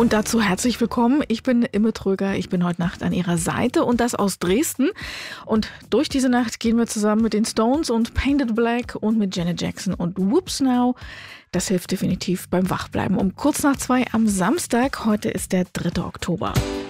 Und dazu herzlich willkommen. Ich bin Imme Tröger. Ich bin heute Nacht an Ihrer Seite und das aus Dresden. Und durch diese Nacht gehen wir zusammen mit den Stones und Painted Black und mit Janet Jackson und Whoops Now. Das hilft definitiv beim Wachbleiben. Um kurz nach 2 am Samstag. Heute ist der 3. Oktober.